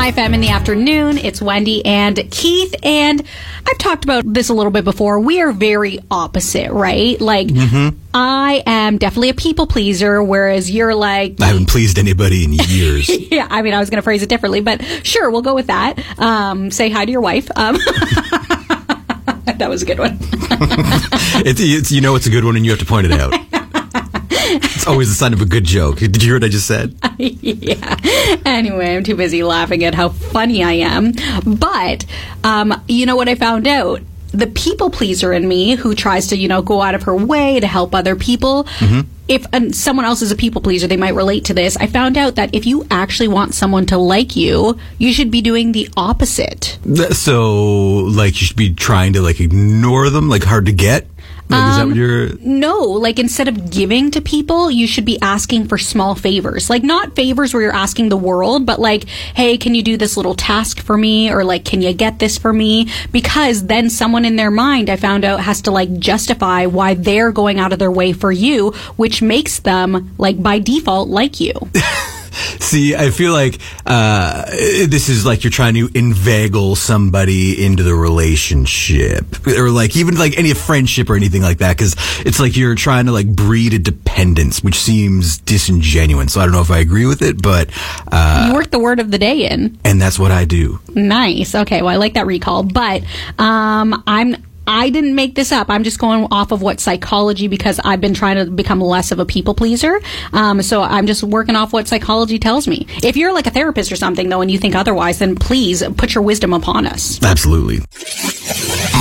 Hi, Fem in the afternoon. It's Wendy and Keith, and I've talked about this a little bit before. We are very opposite, right? Like, I am definitely a people pleaser, whereas you're like... I haven't pleased anybody in years. Yeah, I mean, I was going to phrase it differently, but sure, we'll go with that. Say hi to your wife. That was a good one. It's you know it's a good one, and you have to point it out. It's always a sign of a good joke. Did you hear what I just said? Yeah. Anyway, I'm too busy laughing at how funny I am. But, you know what I found out? The people pleaser in me, who tries to, go out of her way to help other people, if someone else is a people pleaser, they might relate to this. I found out that if you actually want someone to like you, you should be doing the opposite. So, like, you should be trying to, like, ignore them, like, hard to get? Like, is that what you're... No, like, instead of giving to people, you should be asking for small favors. Like, not favors where you're asking the world, but like, hey, can you do this little task for me? Or like, can you get this for me? Because then someone in their mind, I found out, has to like justify why they're going out of their way for you, which makes them, like, by default, like you. See, I feel like this is like you're trying to inveigle somebody into the relationship, or like even like any friendship or anything like that, because it's like you're trying to like breed a dependence, which seems disingenuous. So I don't know if I agree with it, but you work the word of the day in, and that's what I do. Nice. Okay, well, I like that recall, but I didn't make this up. I'm just going off of what psychology, because I've been trying to become less of a people pleaser. So I'm just working off what psychology tells me. If you're like a therapist or something, though, and you think otherwise, then please put your wisdom upon us. Absolutely.